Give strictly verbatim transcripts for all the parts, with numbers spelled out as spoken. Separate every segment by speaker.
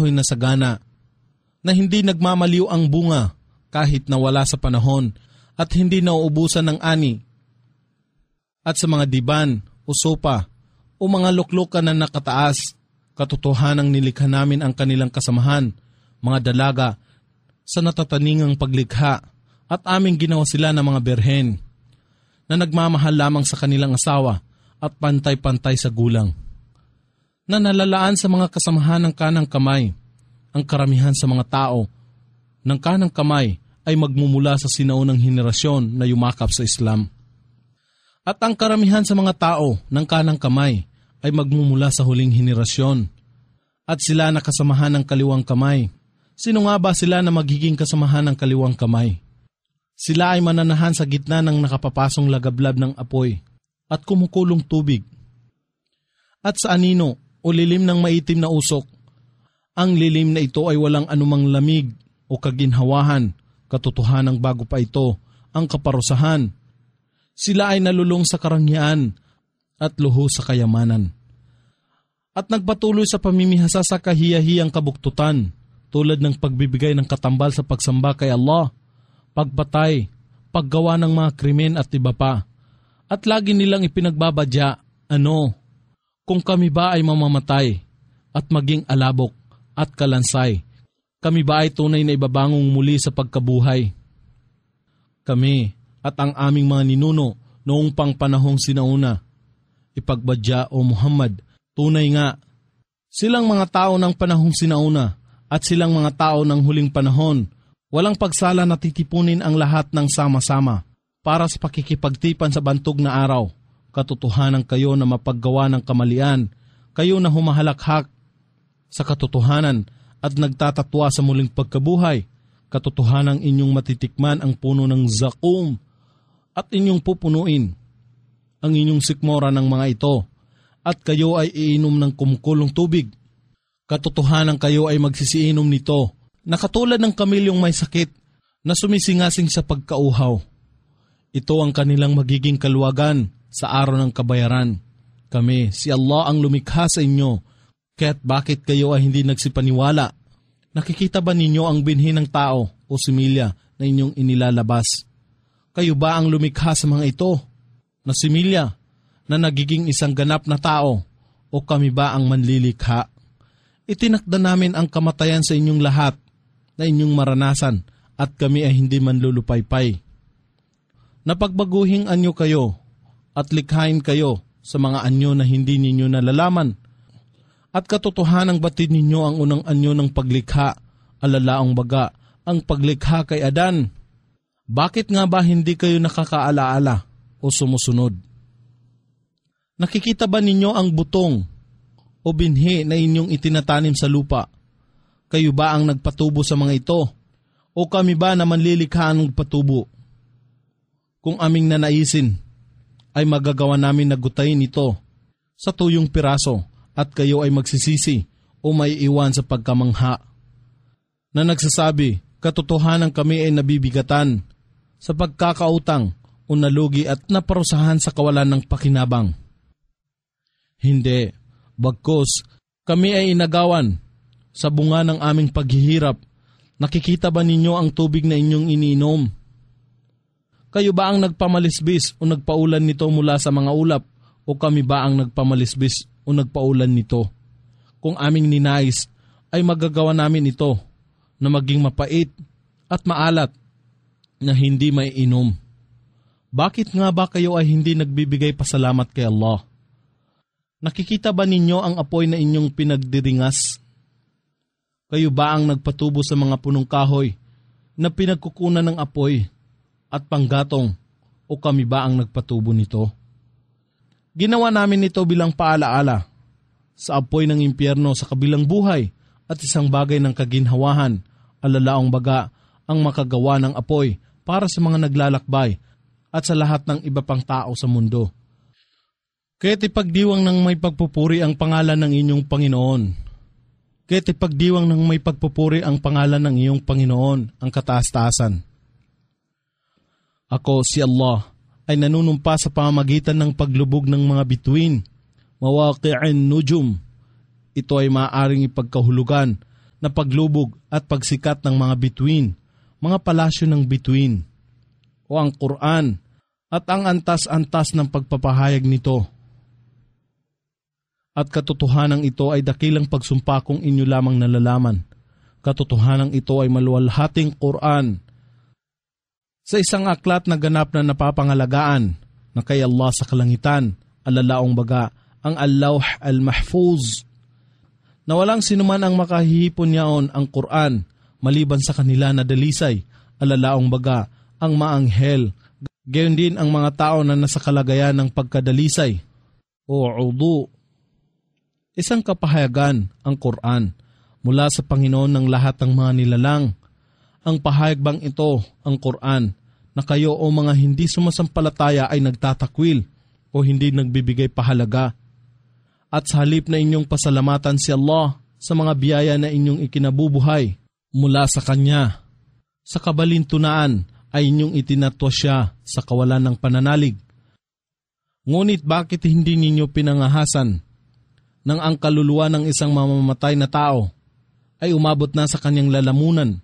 Speaker 1: kahoy na sagana, na hindi nagmamaliw ang bunga kahit nawala sa panahon at hindi nauubusan ng ani, at sa mga diban o sopa o mga luklukan na nakataas, katotohanang nilikha namin ang kanilang kasamahan, mga dalaga, sa natataningang paglikha, at aming ginawa sila ng mga berhen, na nagmamahal lamang sa kanilang asawa at pantay-pantay sa gulang, na nalalaan sa mga kasamahan ng kanang kamay. Ang karamihan sa mga tao ng kanang kamay ay magmumula sa sinaunang henerasyon na yumakap sa Islam. At ang karamihan sa mga tao ng kanang kamay ay magmumula sa huling henerasyon. At sila na kasamahan ng kaliwang kamay. Sino nga ba sila na magiging kasamahan ng kaliwang kamay? Sila ay mananahan sa gitna ng nakapapasong lagablab ng apoy at kumukulong tubig. At sa anino o lilim ng maitim na usok, ang lilim na ito ay walang anumang lamig o kaginhawahan, katotohanang bago pa ito ang kaparusahan. Sila ay nalulong sa karangyaan at luhos sa kayamanan. At nagpatuloy sa pamimihasa sa kahiyahiyang kabuktutan, tulad ng pagbibigay ng katambal sa pagsamba kay Allah, pagpatay, paggawa ng mga krimen at iba pa. At lagi nilang ipinagbabadya, ano, kung kami ba ay mamamatay at maging alabok at kalansay, kami ba ay tunay na ibabangong muli sa pagkabuhay? Kami at ang aming mga ninuno noong pang panahong sinauna, ipagbadya o Muhammad, tunay nga, silang mga tao ng panahong sinauna at silang mga tao ng huling panahon, walang pagsala na titipunin ang lahat ng sama-sama para sa pakikipagtipan sa bantog na araw. Katotohanan kayo na mapaggawa ng kamalian, kayo na humahalakhak sa katotohanan at nagtatatwa sa muling pagkabuhay. Katotohanang inyong matitikman ang puno ng zakum at inyong pupunuin ang inyong sikmora ng mga ito, at kayo ay iinom ng kumukulong tubig. Katotohanan kayo ay magsisiinom nito, na katulad ng kamilyong may sakit na sumisingasing sa pagkauhaw. Ito ang kanilang magiging kaluwagan sa araw ng kabayaran. Kami, si Allah ang lumikha sa inyo, kaya't bakit kayo ay hindi nagsipaniwala? Nakikita ba ninyo ang binhi ng tao o similya na inyong inilalabas? Kayo ba ang lumikha sa mga ito na similya na nagiging isang ganap na tao, o kami ba ang manlilikha? Itinakda namin ang kamatayan sa inyong lahat na inyong maranasan, at kami ay hindi manlulupaypay. Napagbaguhing anyo kayo at likhain kayo sa mga anyo na hindi ninyo nalalaman. At katotohanang batid ninyo ang unang anyo ng paglikha, alalaong baga, ang paglikha kay Adan. Bakit nga ba hindi kayo nakakaalaala o sumusunod? Nakikita ba ninyo ang butong o binhi na inyong itinatanim sa lupa? Kayo ba ang nagpatubo sa mga ito? O kami ba na manlilikha ang nagpatubo? Kung aming nanaisin, ay magagawa namin na gutayin ito sa tuyong piraso, at kayo ay magsisisi o may iwan sa pagkamangha. Na nagsasabi, katotohanan kami ay nabibigatan sa pagkakautang o nalugi at naparusahan sa kawalan ng pakinabang. Hindi, bagkus, kami ay inagawan sa bunga ng aming paghihirap. Nakikita ba ninyo ang tubig na inyong iniinom? Kayo ba ang nagpamalisbis o nagpaulan nito mula sa mga ulap, o kami ba ang nagpamalisbis o nagpaulan nito? Kung aming ninais, ay magagawa namin ito na maging mapait at maalat na hindi may inom. Bakit nga ba kayo ay hindi nagbibigay pasalamat kay Allah? Nakikita ba ninyo ang apoy na inyong pinagdiringas? Kayo ba ang nagpatubo sa mga punong kahoy na pinagkukunan ng apoy at panggatong, o kami ba ang nagpatubo nito? Ginawa namin ito bilang paalaala sa apoy ng impyerno sa kabilang buhay, at isang bagay ng kaginhawahan, alalaong baga, ang makagawa ng apoy para sa mga naglalakbay at sa lahat ng iba pang tao sa mundo. Kaya't ipagdiwang ng may pagpupuri ang pangalan ng inyong Panginoon. Kaya't ipagdiwang ng may pagpupuri ang pangalan ng iyong Panginoon, ang kataas-taasan. Ako, si Allah, ay nanunumpa sa pamamagitan ng paglubog ng mga bituin, mawaqi'in nujum. Ito ay maaaring ipagkahulugan na paglubog at pagsikat ng mga bituin, mga palasyo ng bituin, o ang Quran at ang antas-antas ng pagpapahayag nito. At katotohanan ito ay dakilang pagsumpa kung inyo lamang nalalaman. Katotohanan ito ay maluwalhating Quran sa isang aklat na ganap na napapangalagaan na kay Allah sa kalangitan, alalaong baga ang Al-Lawh Al-Mahfuz, na walang sinuman ang makahihipon niyaon ang Quran maliban sa kanila na dalisay, alalaong baga ang maanghel, gayon din ang mga tao na nasa kalagayan ng pagkadalisay o udu. Isang kapahayagan ang Quran mula sa Panginoon ng lahat ng mga nilalang. Ang pahayag bang ito, ang Quran, na kayo o mga hindi sumasampalataya ay nagtatakwil o hindi nagbibigay pahalaga? At sa halip na inyong pasalamatan si Allah sa mga biyaya na inyong ikinabubuhay mula sa Kanya, sa kabalintunaan ay inyong itinatwa siya sa kawalan ng pananalig. Ngunit bakit hindi ninyo pinangahasan nang ang kaluluwa ng isang mamamatay na tao ay umabot na sa kanyang lalamunan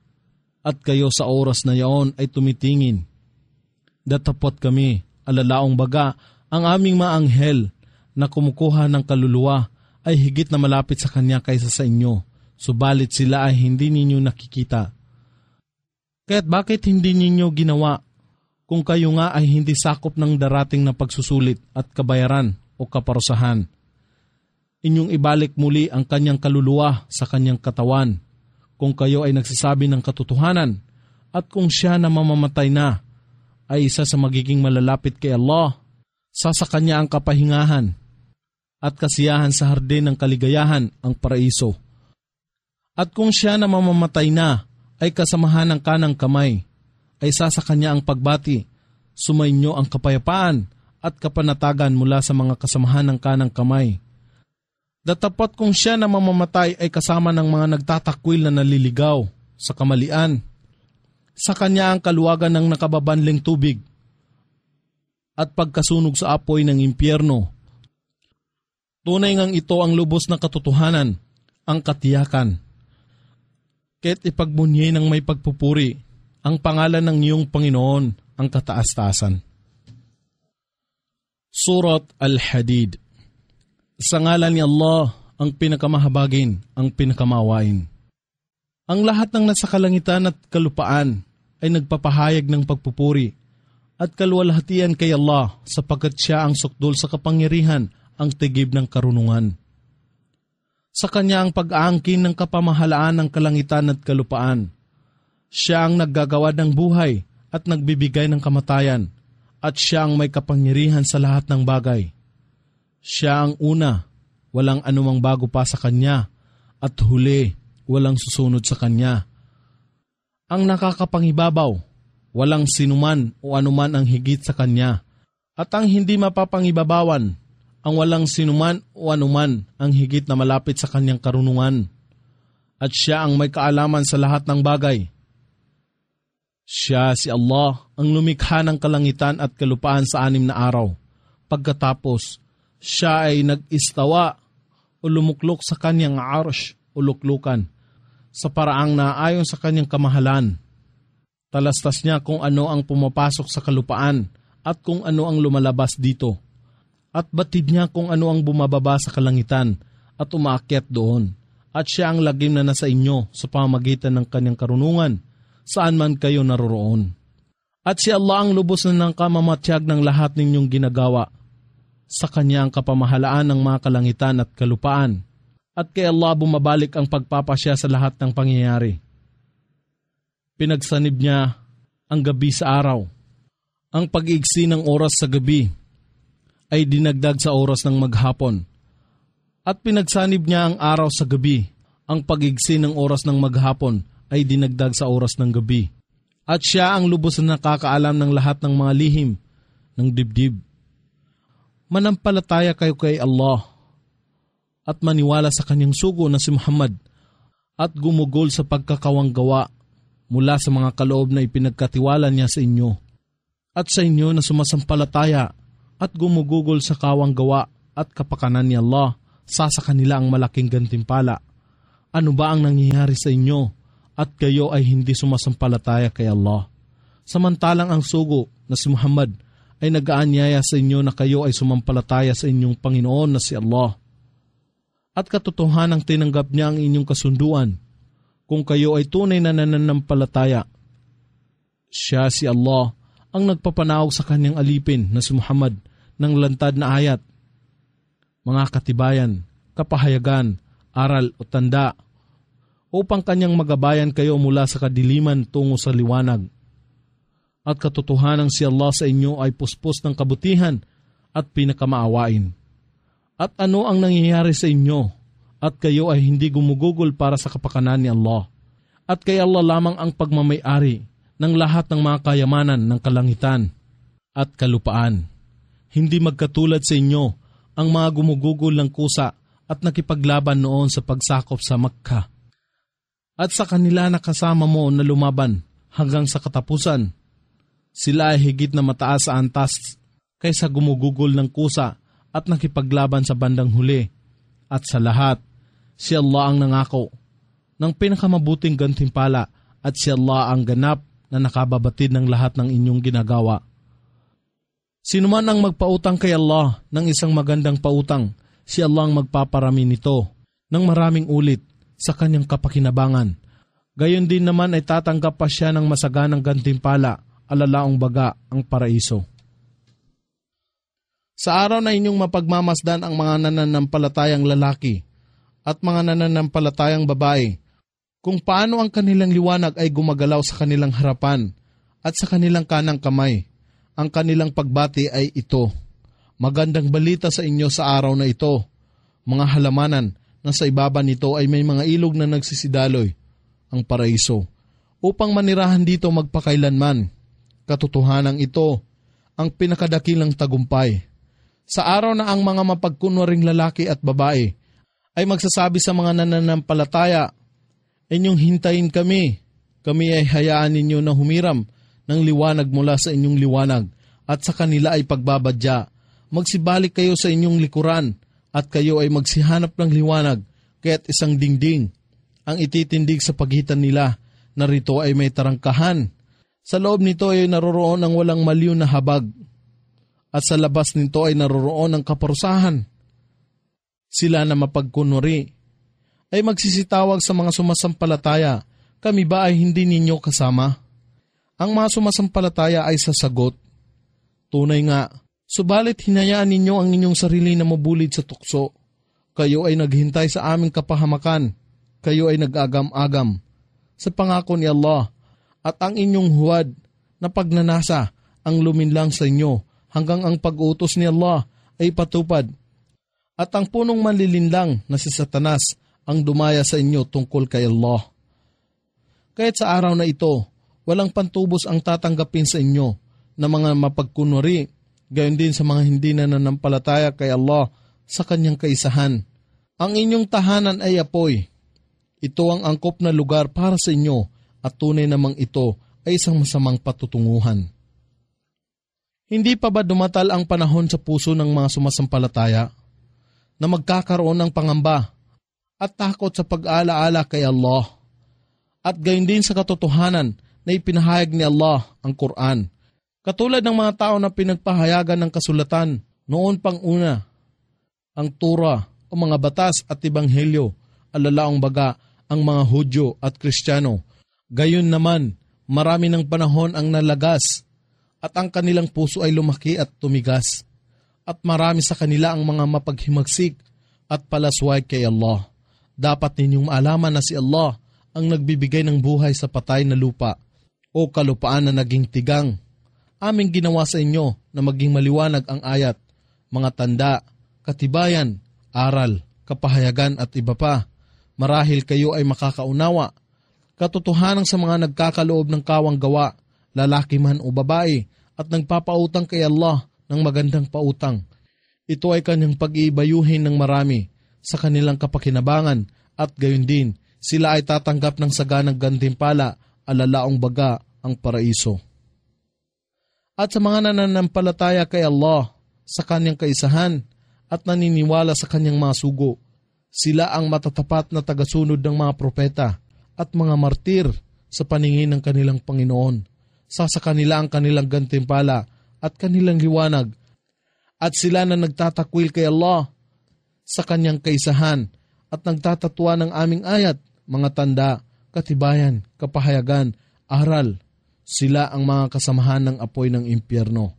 Speaker 1: at kayo sa oras na yaon ay tumitingin? Datapot kami, alalaong baga, ang aming maanghel na kumukuha ng kaluluwa ay higit na malapit sa kanya kaysa sa inyo, subalit sila ay hindi ninyo nakikita. Kaya't bakit hindi ninyo ginawa kung kayo nga ay hindi sakop ng darating na pagsusulit at kabayaran o kaparusahan? Inyong ibalik muli ang kanyang kaluluwa sa kanyang katawan kung kayo ay nagsasabi ng katotohanan, at kung siya na mamamatay na ay isa sa magiging malalapit kay Allah, sa sa kanya ang kapahingahan at kasiyahan sa hardin ng kaligayahan, ang paraiso. At kung siya na mamamatay na ay kasamahan ng kanang kamay, ay sa sa kanya ang pagbati, sumainyo ang kapayapaan at kapanatagan mula sa mga kasamahan ng kanang kamay. Datapot kung siya na mamamatay ay kasama ng mga nagtatakwil na naliligaw sa kamalian, sa kanya ang kaluwagan ng nakababanling tubig at pagkasunog sa apoy ng impyerno. Tunay ngang ito ang lubos na katotohanan, ang katiyakan. Kaya't ipagbunyi ng may pagpupuri ang pangalan ng iyong Panginoon, ang kataas-taasan. Surat Al-Hadid. Sa ngalan ni Allah, ang pinakamahabagin, ang pinakamawain. Ang lahat ng nasa kalangitan at kalupaan ay nagpapahayag ng pagpupuri at kaluwalhatian kay Allah sapagkat siya ang sukdol sa kapangyarihan, ang tigib ng karunungan. Sa kanya ang pag-aangkin ng kapamahalaan ng kalangitan at kalupaan. Siya ang naggagawa ng buhay at nagbibigay ng kamatayan, at siya ang may kapangyarihan sa lahat ng bagay. Siya ang una, walang anumang bago pa sa kanya, at huli, walang susunod sa kanya. Ang nakakapangibabaw, walang sinuman o anuman ang higit sa kanya, at ang hindi mapapangibabawan, ang walang sinuman o anuman ang higit na malapit sa kanyang karunungan. At siya ang may kaalaman sa lahat ng bagay. Siya si Allah ang lumikha ng kalangitan at kalupaan sa anim na araw. Pagkatapos, siya ay nag-istawa o lumuklok sa kanyang arsh o luklukan sa paraang naayon sa kanyang kamahalan. Talastas niya kung ano ang pumapasok sa kalupaan at kung ano ang lumalabas dito. At batid niya kung ano ang bumababa sa kalangitan at umaakyat doon. At siya ang lagim na nasa inyo sa pamamagitan ng kanyang karunungan saan man kayo naroroon. At si Allah ang lubos na ng kamamatyag ng lahat ninyong ginagawa. Sa kanya ang kapamahalaan ng mga kalangitan at kalupaan, at kay Allah bumabalik ang pagpapasya sa lahat ng pangyayari. Pinagsanib niya ang gabi sa araw. Ang pag-iigsi ng oras sa gabi ay dinagdag sa oras ng maghapon. At pinagsanib niya ang araw sa gabi. Ang pag-iigsi ng oras ng maghapon ay dinagdag sa oras ng gabi. At siya ang lubos na nakakaalam ng lahat ng mga lihim ng dibdib. Manampalataya kayo kay Allah at maniwala sa kanyang sugo na si Muhammad at gumugol sa pagkakawang gawa mula sa mga kaloob na ipinagkatiwala niya sa inyo. At sa inyo na sumasampalataya at gumugugol sa kawang gawa at kapakanan ni Allah, sa sa kanila ang malaking gantimpala. Ano ba ang nangyayari sa inyo at kayo ay hindi sumasampalataya kay Allah? Samantalang ang sugo na si Muhammad ay nag-aanyaya sa inyo na kayo ay sumampalataya sa inyong Panginoon na si Allah. At katotohanang tinanggap niya ang inyong kasunduan kung kayo ay tunay na nananampalataya. Siya si Allah ang nagpapanawag sa kanyang alipin na si Muhammad ng lantad na ayat, mga katibayan, kapahayagan, aral o tanda, upang kanyang magabayan kayo mula sa kadiliman tungo sa liwanag. At katotohanang si Allah sa inyo ay puspos ng kabutihan at pinakamaawain. At ano ang nangyayari sa inyo at kayo ay hindi gumugugol para sa kapakanan ni Allah? At kay Allah lamang ang pagmamay-ari ng lahat ng mga kayamanan ng kalangitan at kalupaan. Hindi magkatulad sa inyo ang mga gumugugol ng kusa at nakipaglaban noon sa pagsakop sa Makkah. At sa kanila na kasama mo na lumaban hanggang sa katapusan, sila ay higit na mataas sa antas kaysa gumugugol ng kusa at nakipaglaban sa bandang huli. At sa lahat, si Allah ang nangako ng pinakamabuting gantimpala at si Allah ang ganap na nakababatid ng lahat ng inyong ginagawa. Sino man ang magpautang kay Allah ng isang magandang pautang, si Allah ang magpaparami nito ng maraming ulit sa kanyang kapakinabangan. Gayon din naman ay tatanggap pa siya ng masaganang gantimpala, alalaong baga ang paraiso. Sa araw na inyong mapagmamasdan ang mga nananampalatayang lalaki at mga nananampalatayang babae, kung paano ang kanilang liwanag ay gumagalaw sa kanilang harapan at sa kanilang kanang kamay, ang kanilang pagbati ay ito: magandang balita sa inyo sa araw na ito, mga halamanan na sa ibaba nito ay may mga ilog na nagsisidaloy, ang paraiso, upang manirahan dito magpakailanman. Katotohanan ito ang pinakadakilang tagumpay. Sa araw na ang mga mapagkunwaring lalaki at babae ay magsasabi sa mga nananampalataya, inyong hintayin kami, kami ay hayaan ninyo na humiram ng liwanag mula sa inyong liwanag at sa kanila ay pagbabadya. Magsibalik kayo sa inyong likuran at kayo ay magsihanap ng liwanag, kaya't isang dingding ang ititindig sa pagitan nila, na rito ay may tarangkahan. Sa loob nito ay naroroon ang walang maliw na habag, at sa labas nito ay naroroon ang kaparusahan. Sila na mapagkunwari ay magsisitawag sa mga sumasampalataya, kami ba ay hindi ninyo kasama? Ang mga sumasampalataya ay sasagot, tunay nga, subalit hinayaan ninyo ang inyong sarili na mabulid sa tukso. Kayo ay naghintay sa aming kapahamakan, kayo ay nag-agam-agam sa pangako ni Allah, at ang inyong huwad na pagnanasa ang luminlang sa inyo hanggang ang pag-utos ni Allah ay patupad. At ang punong manlilinlang na si Satanas ang dumaya sa inyo tungkol kay Allah. Kaya't sa araw na ito, walang pantubos ang tatanggapin sa inyo na mga mapagkunwari, gayon din sa mga hindi na nanampalataya kay Allah sa kanyang kaisahan. Ang inyong tahanan ay apoy. Ito ang angkop na lugar para sa inyo at tunay namang ito ay isang masamang patutunguhan. Hindi pa ba dumatal ang panahon sa puso ng mga sumasampalataya na magkakaroon ng pangamba at takot sa pag-alaala kay Allah? At gayon din sa katotohanan na ipinahayag ni Allah ang Quran. Katulad ng mga tao na pinagpahayagan ng kasulatan noon pang una, ang Torah o mga batas at Ebanghelyo, alalaong baga ang mga Hudyo at Kristiyano. Gayon naman, marami ng panahon ang nalagas at ang kanilang puso ay lumaki at tumigas. At marami sa kanila ang mga mapaghimagsik at palasway kay Allah. Dapat ninyong maalaman na si Allah ang nagbibigay ng buhay sa patay na lupa o kalupaan na naging tigang. Aming ginawa sa inyo na maging maliwanag ang ayat, mga tanda, katibayan, aral, kapahayagan at iba pa. Marahil kayo ay makakaunawa. Katotohanan sa mga nagkakaloob ng kawang gawa, lalaki man o babae, at nagpapautang kay Allah ng magandang pautang. Ito ay kanyang pag-iibayuhin ng marami sa kanilang kapakinabangan, at gayon din sila ay tatanggap ng saganang gantimpala, alalaong baga ang paraiso. At sa mga nananampalataya kay Allah sa kanyang kaisahan at naniniwala sa kanyang mga sugo, Sila ang matatapat na tagasunod ng mga propeta at mga martir sa paningin ng kanilang Panginoon. Sa sa kanila ang kanilang gantimpala at kanilang liwanag. At sila na nagtatakwil kay Allah sa kanyang kaisahan at nagtatatwa ng aming ayat, mga tanda, katibayan, kapahayagan, aral. Sila ang mga kasamahan ng apoy ng impyerno.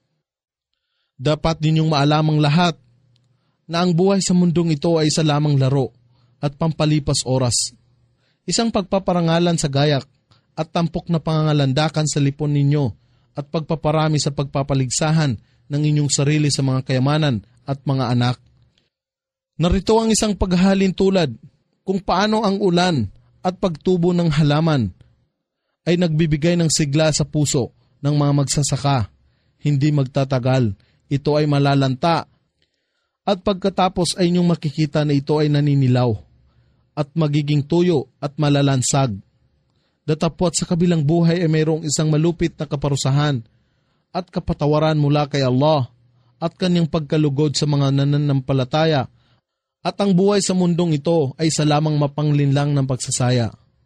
Speaker 1: Dapat ninyong maalamang lahat na ang buhay sa mundong ito ay isa lamang laro at pampalipas oras. Isang pagpaparangalan sa gayak at tampok na pangangalandakan sa lipon ninyo at pagpaparami sa pagpapaligsahan ng inyong sarili sa mga kayamanan at mga anak. Narito ang isang paghahalin tulad kung paano ang ulan at pagtubo ng halaman ay nagbibigay ng sigla sa puso ng mga magsasaka. Hindi magtatagal, ito ay malalanta at pagkatapos ay inyong makikita na ito ay naninilaw at magiging tuyo at malalansag. Datapot sa kabilang buhay ay mayroong isang malupit na kaparusahan at kapatawaran mula kay Allah at kanyang pagkalugod sa mga nananampalataya at ang buhay sa mundong ito ay sa lamang mapanglinlang ng pagsasaya.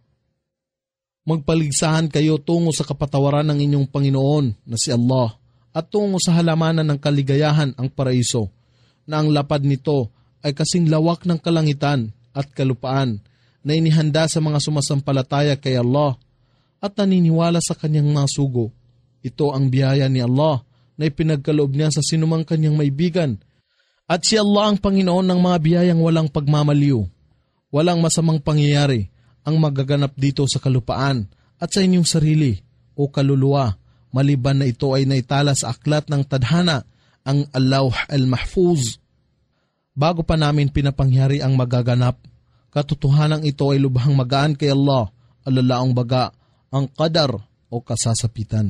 Speaker 1: Magpaligsahan kayo tungo sa kapatawaran ng inyong Panginoon na si Allah at tungo sa halamanan ng kaligayahan ang paraiso na ang lapad nito ay kasing lawak ng kalangitan at kalupaan na inihanda sa mga sumasampalataya kay Allah at naniniwala sa kanyang mga sugo. Ito ang biyaya ni Allah na ipinagkaloob niya sa sinumang kanyang maibigan at si Allah ang Panginoon ng mga biyayang walang pagmamaliw. Walang masamang pangyayari ang magaganap dito sa kalupaan at sa inyong sarili o kaluluwa, maliban na ito ay naitala sa aklat ng tadhana, ang Al-Lawh Al-Mahfuz. Bago pa namin pinapangyari ang magaganap, katotohanan ito ay lubhang magaan kay Allah, alalaong baga, ang qadar o kasasapitan.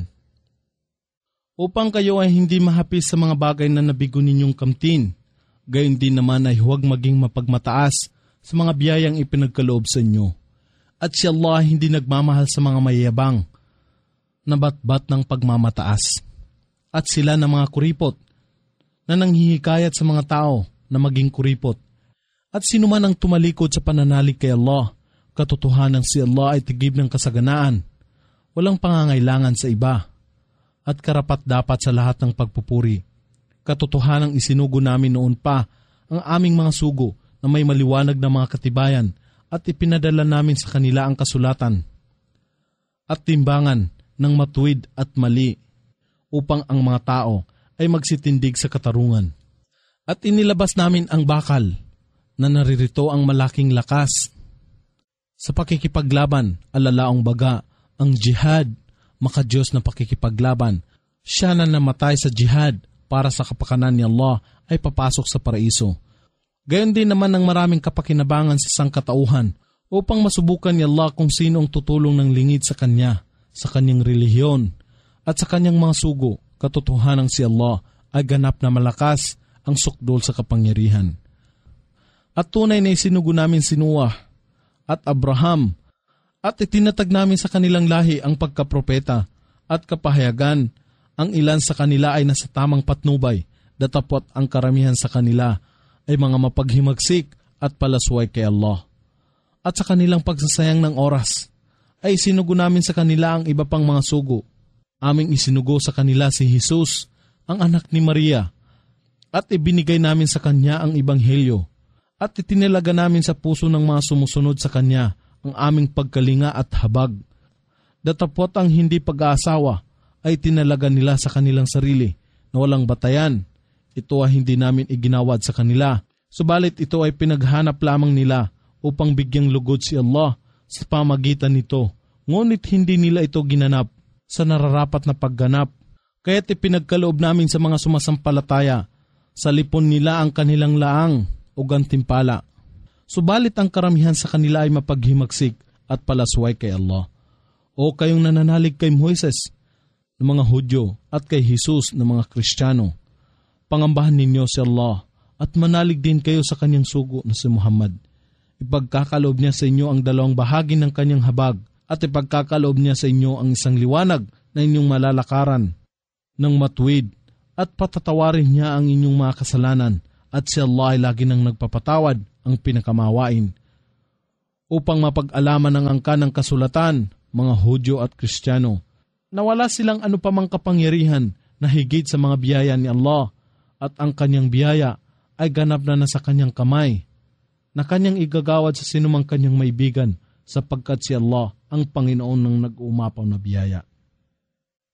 Speaker 1: Upang kayo ay hindi mahapis sa mga bagay na nabigo ninyong kamtin, gayon din naman ay huwag maging mapagmataas sa mga biyayang ipinagkaloob sa inyo. At si Allah hindi nagmamahal sa mga mayayabang na batbat ng pagmamataas. At sila na mga kuripot na nanghihikayat sa mga tao na maging kuripot. At sino man ang tumalikod sa pananalig kay Allah, katotohanan si Allah ay tigib ng kasaganaan, walang pangangailangan sa iba, at karapat dapat sa lahat ng pagpupuri. Katotohanang isinugo namin noon pa ang aming mga sugo na may maliwanag na mga katibayan at ipinadala namin sa kanila ang kasulatan at timbangan ng matuwid at mali upang ang mga tao ay magsitindig sa katarungan. At inilabas namin ang bakal na naririto ang malaking lakas sa pakikipaglaban, alalaong baga, ang jihad, makadiyos na pakikipaglaban. Siya na namatay sa jihad para sa kapakanan ni Allah ay papasok sa paraiso. Gayon din naman ang maraming kapakinabangan sa sangkatauhan upang masubukan ni Allah kung sino ang tutulong ng lingid sa Kanya, sa Kanyang relihiyon at sa Kanyang mga sugo. Katotohanan si Allah ay ganap na malakas ang sukdol sa kapangyarihan. At tunay na isinugo namin si Noah at Abraham at itinatag namin sa kanilang lahi ang pagkapropeta at kapahayagan. Ang ilan sa kanila ay nasa tamang patnubay, datapot ang karamihan sa kanila ay mga mapaghimagsik at palasway kay Allah. At sa kanilang pagsasayang ng oras, ay isinugo namin sa kanila ang iba pang mga sugo. Aming isinugo sa kanila si Jesus, ang anak ni Maria, at ibinigay namin sa kanya ang ebanghelyo, at itinalaga namin sa puso ng mga sumusunod sa kanya ang aming pagkalinga at habag. Datapot ang hindi pag-aasawa ay tinalaga nila sa kanilang sarili na walang batayan. Ito ay hindi namin iginawad sa kanila, subalit ito ay pinaghanap lamang nila upang bigyang lugod si Allah sa pamagitan nito. Ngunit hindi nila ito ginanap sa nararapat na pagganap. Kaya't ipinagkaloob namin sa mga sumasampalataya sa lipon nila ang kanilang laang o gantimpala. Subalit ang karamihan sa kanila ay mapaghimagsik at palasway kay Allah. O kayong nananalig kay Moises ng mga Hudyo at kay Jesus ng mga Kristiyano, pangambahan ninyo si Allah at manalig din kayo sa kanyang sugo na si Muhammad. Ipagkakaloob niya sa inyo ang dalawang bahagi ng kanyang habag at ipagkakaloob niya sa inyo ang isang liwanag na inyong malalakaran ng matuwid at patatawarin niya ang inyong mga kasalanan at si Allah ay lagi nang nagpapatawad ang pinakamawain. Upang mapag-alaman ng angkan ng kasulatan, mga Hudyo at Kristiyano, na wala silang anupamang kapangyarihan na higit sa mga biyaya ni Allah at ang kanyang biyaya ay ganap na nasa kanyang kamay na kanyang igagawad sa sinumang kanyang maibigan sapagkat si Allah ang Panginoon ng nag-uumapaw na biyaya.